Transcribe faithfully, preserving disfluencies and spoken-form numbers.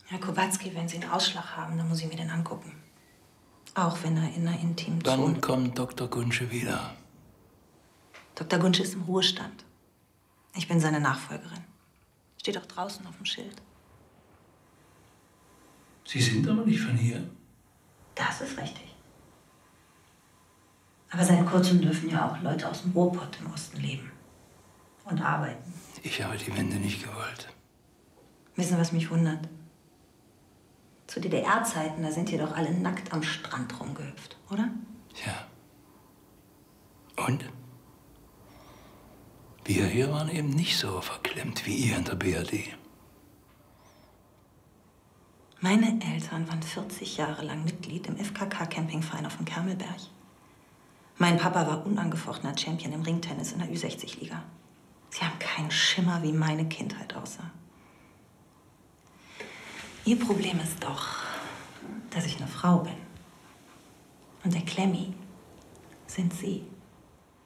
Herr Kowalski, wenn Sie einen Ausschlag haben, dann muss ich mir den angucken. Auch wenn er in einer intimen Wann Zone... kommt Doktor Gunsche wieder? Doktor Gunsche ist im Ruhestand. Ich bin seine Nachfolgerin. Steht auch draußen auf dem Schild. Sie sind aber nicht von hier. Das ist richtig. Aber seit kurzem dürfen ja auch Leute aus dem Ruhrpott im Osten leben. Und arbeiten. Ich habe die Wende nicht gewollt. Wissen Sie, was mich wundert? Zu D D R-Zeiten, da sind die doch alle nackt am Strand rumgehüpft, oder? Ja. Und? Wir hier waren eben nicht so verklemmt wie ihr in der B R D. Meine Eltern waren vierzig Jahre lang Mitglied im F K K-Campingverein auf dem Kermelberg. Mein Papa war unangefochtener Champion im Ringtennis in der Ü sechzig Liga. Sie haben keinen Schimmer, wie meine Kindheit aussah. Ihr Problem ist doch, dass ich eine Frau bin. Und der Klemmi sind Sie.